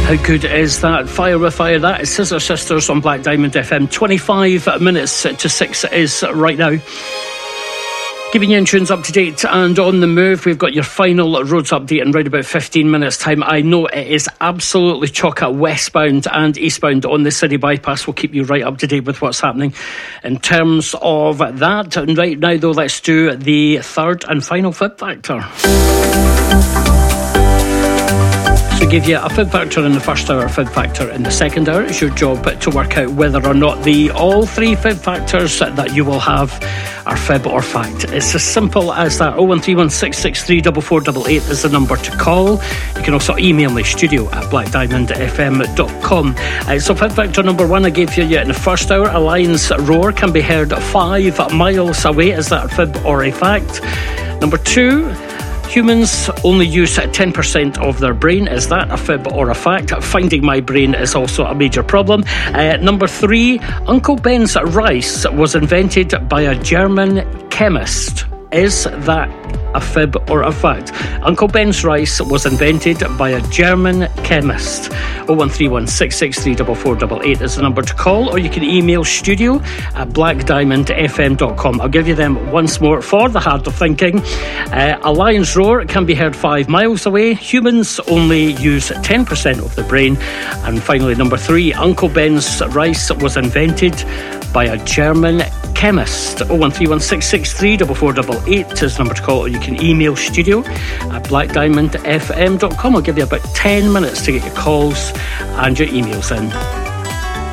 How good is that? Fire with Fire, that is Scissor Sisters on Black Diamond FM. 25 minutes to 6 is right now. Keeping you in tunes up to date and on the move. We've got your final roads update in around about 15 minutes time. I know it is absolutely chocker westbound and eastbound on the city bypass. We'll keep you right up to date with what's happening in terms of that. And right now though, let's do the third and final fib factor. So give you a fib factor in the first hour, a fib factor in the second hour. It's your job to work out whether or not all three fib factors that you will have are fib or fact. It's as simple as that. 01316634488 is the number to call. You can also email me, studio@blackdiamondfm.com. So fib factor number one I gave you in the first hour. A lion's roar can be heard 5 miles away. Is that a fib or a fact? Number two, humans only use 10% of their brain. Is that a fib or a fact? Finding my brain is also a major problem. Number three, Uncle Ben's rice was invented by a German chemist. Is that a fib or a fact? Uncle Ben's rice was invented by a German chemist. 01316634488 is the number to call, or you can email studio@blackdiamondfm.com. I'll give you them once more for the hard of thinking. A lion's roar can be heard 5 miles away. Humans only use 10% of the brain. And finally, number three, Uncle Ben's rice was invented by a German chemist. 01316634488 is the number to call, or you can email studio@blackdiamondfm.com. I'll give you about 10 minutes to get your calls and your emails in.